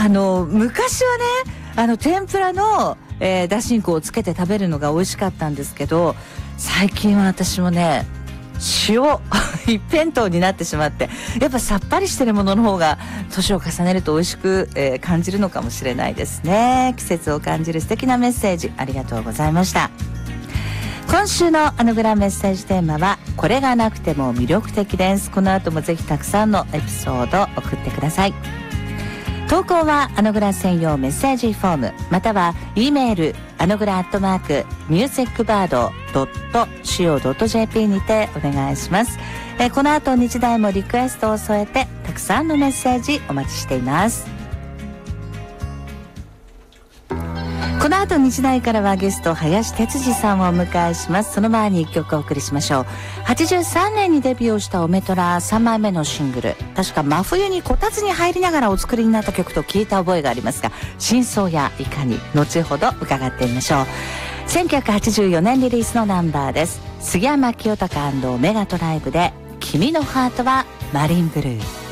昔はね天ぷらの、だしんこをつけて食べるのが美味しかったんですけど、最近は私もね塩一辺倒になってしまって、やっぱさっぱりしてるものの方が年を重ねると美味しく、感じるのかもしれないですね。季節を感じる素敵なメッセージありがとうございました。今週のアヌグラメッセージテーマはこれがなくても魅力的です。この後もぜひたくさんのエピソード送ってください。投稿はアノグラ専用メッセージフォーム、または E メールアノグラ@musicbird.co.jp にてお願いします。この後日大もリクエストを添えてたくさんのメッセージお待ちしています。この後日大からはゲスト林哲司さんをお迎えします。その前に1曲お送りしましょう。83年にデビューをしたオメトラ3枚目のシングル、確か真冬にこたつに入りながらお作りになった曲と聞いた覚えがありますが、真相やいかに後ほど伺ってみましょう。1984年リリースのナンバーです。杉山清貴&メガトライブで君のハートはマリンブルー。